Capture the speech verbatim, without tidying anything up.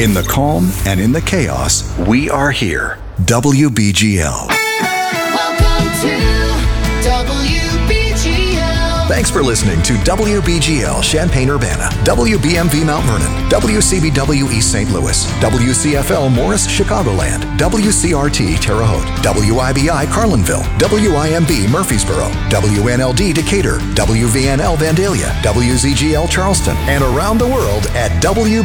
In the calm and in the chaos, we are here. W B G L. Welcome to W B G L. Thanks for listening to W B G L Champaign-Urbana, W B M V Mount Vernon, W C B W East Saint Louis, W C F L Morris Chicagoland, W C R T Terre Haute, W I B I Carlinville, W I M B Murfreesboro, W N L D Decatur, W V N L Vandalia, W Z G L Charleston, and around the world at W